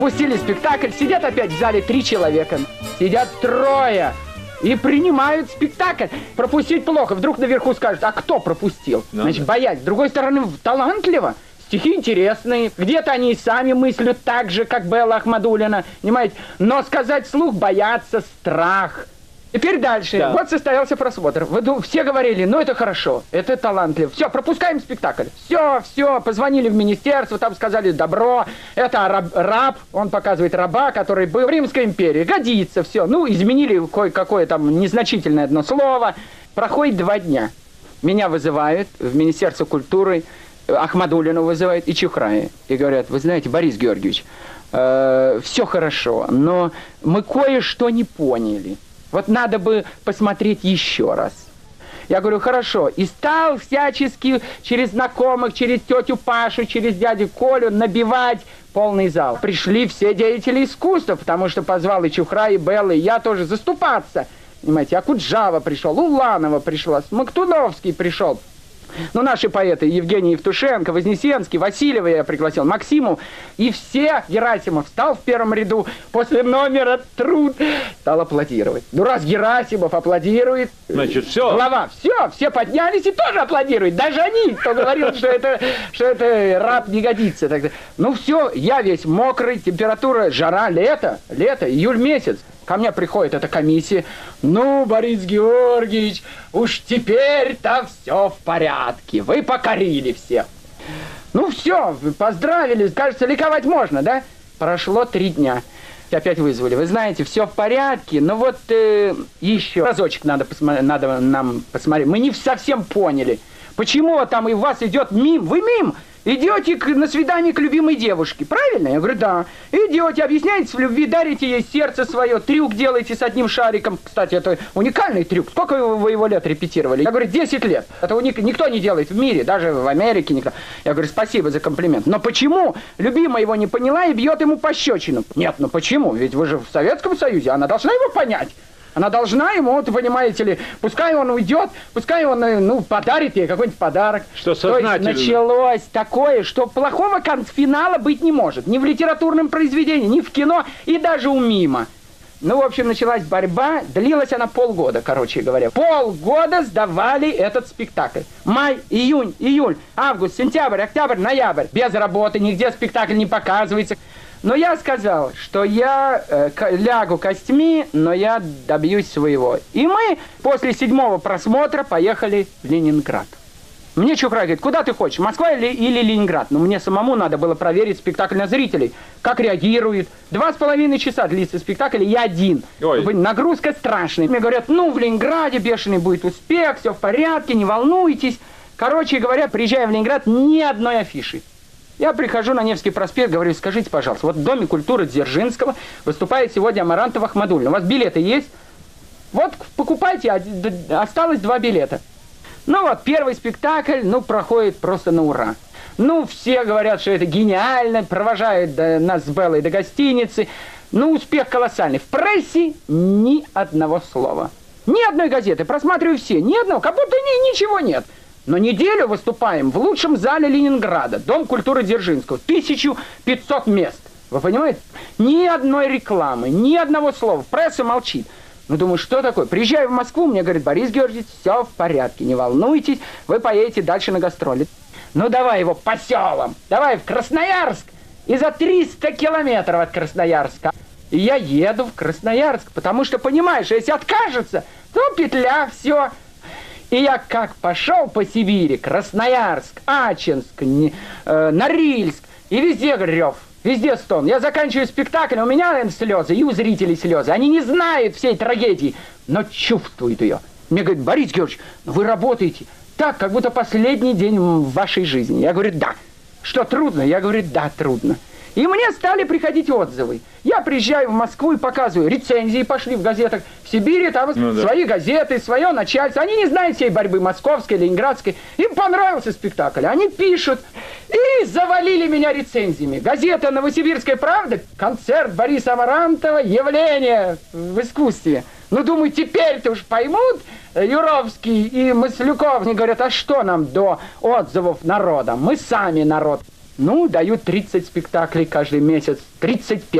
Пустили спектакль, сидят опять в зале 3 человека. Сидят 3 и принимают спектакль. Пропустить плохо. Вдруг наверху скажут, а кто пропустил? Значит, боязнь. С другой стороны, талантливо. Стихи интересные. Где-то они и сами мыслят так же, как Белла Ахмадуллина. Понимаете? Но сказать вслух боятся, страх. Теперь дальше. Да. Вот состоялся просмотр. Все говорили, ну это хорошо, это талантливо. Все, пропускаем спектакль. Все, позвонили в министерство, там сказали добро. Это раб, он показывает раба, который был в Римской империи. Годится, все. Ну, изменили кое-какое там незначительное одно слово. Проходит 2 дня. Меня вызывают в Министерство культуры, Ахмадуллину вызывают и Чухрая. И говорят, вы знаете, Борис Георгиевич, все хорошо, но мы кое-что не поняли. Вот надо бы посмотреть еще раз. Я говорю, хорошо. И стал всячески через знакомых, через тетю Пашу, через дядю Колю набивать полный зал. Пришли все деятели искусства, потому что позвал и Чухра, и Белла, и я тоже заступаться. Понимаете, Акуджава пришел, Уланова пришла, Смоктуновский пришел. Ну, наши поэты, Евгений Евтушенко, Вознесенский, Васильева я пригласил, Максиму. И все, Герасимов встал в первом ряду, после номера «Труд» стал аплодировать. Ну, раз Герасимов аплодирует, значит, все. Глава, все поднялись и тоже аплодируют. Даже они, кто говорил, что это раб не годится. Ну, все, я весь мокрый, температура, жара, лето, июль месяц. Ко мне приходит эта комиссия. Ну, Борис Георгиевич, уж теперь-то все в порядке. Вы покорили всех. Ну все, поздравили. Кажется, ликовать можно, да? Прошло 3 дня. Опять вызвали. Вы знаете, все в порядке. Но вот еще разочек надо нам посмотреть. Мы не совсем поняли. Почему там и у вас идет мим? Вы мим? Идете на свидание к любимой девушке, правильно? Я говорю, да. Идете, объясняете в любви, дарите ей сердце свое, трюк делаете с одним шариком. Кстати, это уникальный трюк. Сколько вы его лет репетировали? Я говорю, 10 лет. Это никто не делает в мире, даже в Америке никто. Я говорю, спасибо за комплимент. Но почему любимая его не поняла и бьет ему пощечину? Нет, ну почему? Ведь вы же в Советском Союзе, она должна его понять. Она должна ему, вот, понимаете ли, пускай он уйдет, пускай он, ну, подарит ей какой-нибудь подарок. Что сознательно. То есть началось такое, что плохого финала быть не может. Ни в литературном произведении, ни в кино и даже у мима. Ну, в общем, началась борьба, длилась она полгода, короче говоря. Полгода сдавали этот спектакль. Май, июнь, июль, август, сентябрь, октябрь, ноябрь. Без работы, нигде спектакль не показывается. Но я сказал, что я лягу костьми, но я добьюсь своего. И мы после 7-го просмотра поехали в Ленинград. Мне Чухра говорит, куда ты хочешь, Москва или Ленинград? Но мне самому надо было проверить спектакль на зрителей, как реагирует. 2,5 часа длится спектакль, я один. Ой. Нагрузка страшная. Мне говорят, ну в Ленинграде бешеный будет успех, все в порядке, не волнуйтесь. Короче говоря, приезжая в Ленинград, ни одной афиши. Я прихожу на Невский проспект, говорю, скажите, пожалуйста, вот в Доме культуры Дзержинского выступает сегодня Амарантова Ахмадуллина. У вас билеты есть? Вот покупайте, осталось 2 билета. Ну вот, первый спектакль, ну, проходит просто на ура. Ну, все говорят, что это гениально, провожают нас с Беллой до гостиницы. Ну, успех колоссальный. В прессе ни одного слова. Ни одной газеты, просматриваю все, ни одного, как будто ничего нет. Но неделю выступаем в лучшем зале Ленинграда, Дом культуры Дзержинского, 1500 мест. Вы понимаете? Ни одной рекламы, ни одного слова. Пресса молчит. Ну, думаю, что такое? Приезжаю в Москву, мне говорит, Борис Георгиевич, все в порядке, не волнуйтесь, вы поедете дальше на гастроли. Ну, давай его по селам, давай в Красноярск. И за 300 километров от Красноярска. И я еду в Красноярск, потому что, понимаешь, если откажется, то петля, все. И я как пошел по Сибири, Красноярск, Ачинск, Норильск, и везде рев, везде стон. Я заканчиваю спектакль, у меня, наверное, слезы, и у зрителей слезы. Они не знают всей трагедии, но чувствуют ее. Мне говорят, Борис Георгиевич, вы работаете так, как будто последний день в вашей жизни. Я говорю, да. Что, трудно? Я говорю, да, трудно. И мне стали приходить отзывы. Я приезжаю в Москву и показываю, рецензии пошли в газетах. В Сибири там свои газеты, свое начальство. Они не знают всей борьбы московской, ленинградской. Им понравился спектакль. Они пишут. И завалили меня рецензиями. Газета «Новосибирская правда», концерт Бориса Амарантова, явление в искусстве. Ну, думаю, теперь-то уж поймут Юровский и Маслюков. Они говорят, а что нам до отзывов народа? Мы сами народ. Ну, дают 30 спектаклей каждый месяц, 35.